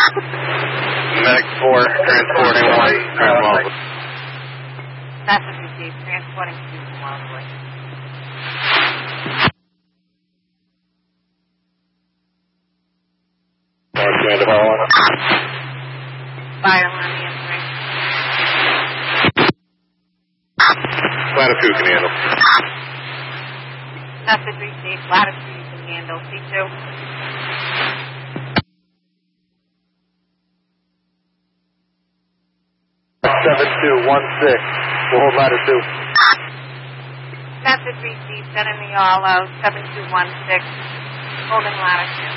Medic 4, transporting 1, Wellesley. Message received, transporting 2 from Wellesley. Commander Ball. Fire alarm answering. Latitude can handle. Message received, latitude can handle, C2. Seven 216. We'll hold latitude. Message received, sending the all out, 7216, holding latitude.